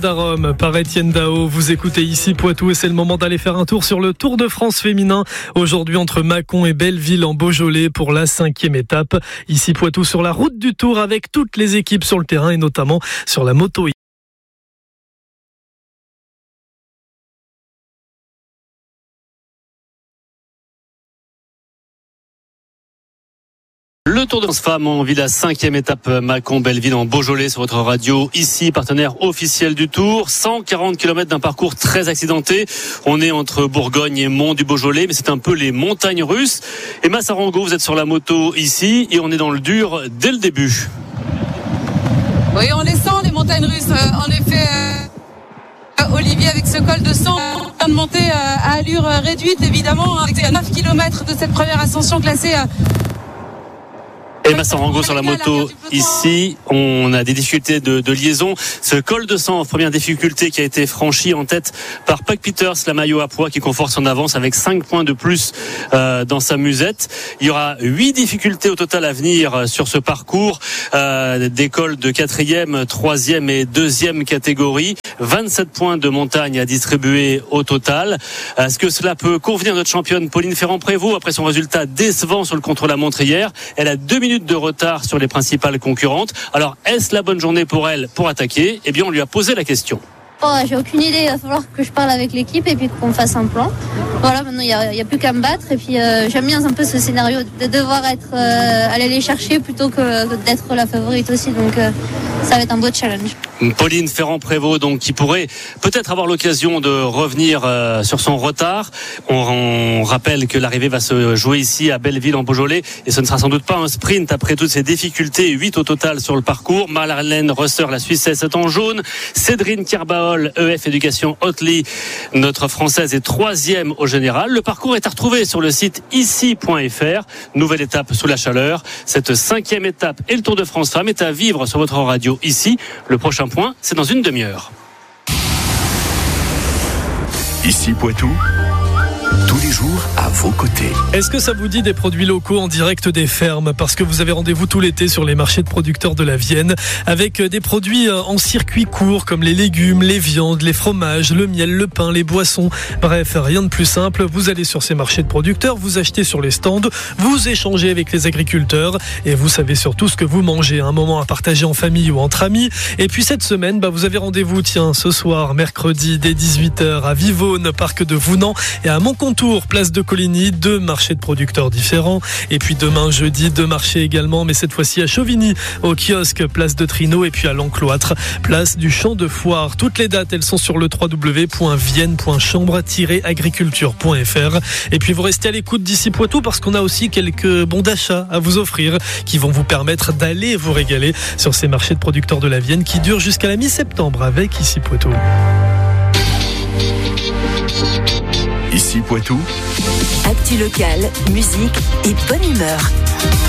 d'Arôme par Étienne Dao. Vous écoutez ici Poitou et c'est le moment d'aller faire un tour sur le Tour de France féminin. Aujourd'hui entre Mâcon et Belleville en Beaujolais pour la 5e étape. Ici Poitou sur la route du Tour avec toutes les équipes sur le terrain et notamment sur la moto. Le Tour de France Femmes, on vit la 5e étape Mâcon-Belleville en Beaujolais sur votre radio. Ici, partenaire officiel du Tour. 140 km d'un parcours très accidenté. On est entre Bourgogne et Mont du Beaujolais, mais c'est un peu les montagnes russes. Emma Sarango, vous êtes sur la moto ici et on est dans le dur dès le début. Oui, on les sent, les montagnes russes. En effet, Olivier, avec ce col de 100, en train de monter à allure réduite, évidemment. C'est à 9 km de cette première ascension classée. Emma Sarango sur la moto ici, on a des difficultés de liaison. Ce col de 100, première difficulté qui a été franchie en tête par Puck Peters, la maillot à pois qui conforte son avance avec 5 points de plus dans sa musette. Il y aura 8 difficultés au total à venir sur ce parcours, des cols de 4e, 3e et 2e catégorie. 27 points de montagne à distribuer au total. Est-ce que cela peut convenir à notre championne Pauline Ferrand-Prévot après son résultat décevant sur le contre-la-montre hier? Elle a 2 minutes de retard sur les principales concurrentes. Alors, est-ce la bonne journée pour elle pour attaquer? Eh bien, on lui a posé la question. J'ai aucune idée, il va falloir que je parle avec l'équipe et puis qu'on fasse un plan. Voilà, maintenant il y a plus qu'à me battre et puis j'aime bien un peu ce scénario de devoir aller les chercher plutôt que d'être la favorite aussi, donc ça va être un beau challenge. Pauline Ferrand-Prévot, donc, qui pourrait peut-être avoir l'occasion de revenir sur son retard. On rappelle que l'arrivée va se jouer ici à Belleville en Beaujolais et ce ne sera sans doute pas un sprint après toutes ces difficultés. 8 au total sur le parcours. Marlène Rösser, la Suissesse, est en jaune. Cédrine Kerbaol, EF Éducation Otley, notre Française, est 3e au général. Le parcours est à retrouver sur le site ici.fr. Nouvelle étape sous la chaleur. Cette 5e étape et le Tour de France Femmes est à vivre sur votre radio ici. Le prochain point, c'est dans une demi-heure. Ici Poitou, tous les jours à vos côtés. Est-ce que ça vous dit des produits locaux en direct des fermes? Parce que vous avez rendez-vous tout l'été sur les marchés de producteurs de la Vienne avec des produits en circuit court comme les légumes, les viandes, les fromages, le miel, le pain, les boissons. Bref, rien de plus simple. Vous allez sur ces marchés de producteurs, vous achetez sur les stands, vous échangez avec les agriculteurs et vous savez surtout ce que vous mangez. Un moment à partager en famille ou entre amis. Et puis cette semaine, vous avez rendez-vous, ce soir, mercredi, dès 18h à Vivonne, parc de Vounan et à Montcontour, place de Coligny, 2 marchés de producteurs différents. Et puis demain, jeudi, 2 marchés également, mais cette fois-ci à Chauvigny, au kiosque, place de Trino, et puis à l'Encloître, place du Champ de Foire. Toutes les dates, elles sont sur le www.vienne.chambre-agriculture.fr. Et puis vous restez à l'écoute d'ici Poitou parce qu'on a aussi quelques bons d'achat à vous offrir qui vont vous permettre d'aller vous régaler sur ces marchés de producteurs de la Vienne qui durent jusqu'à la mi-septembre avec Ici Poitou. Ici Poitou, actu locale, musique et bonne humeur.